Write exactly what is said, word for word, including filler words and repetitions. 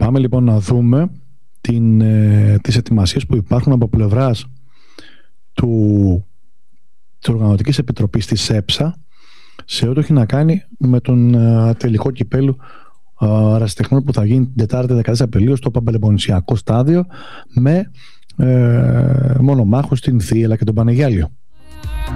Πάμε λοιπόν να δούμε την, ε, τις ετοιμασίες που υπάρχουν από πλευράς του, της Οργανωτικής Επιτροπής της ΕΨΑ σε ό,τι έχει να κάνει με τον ε, τελικό κυπέλου ερασιτεχνών που θα γίνει την Τετάρτη δεκατέσσερα Απριλίου στο Παμπελαιποννησιακό στάδιο με ε, μονομάχους στην Θίελα και τον Πανεγιάλιο.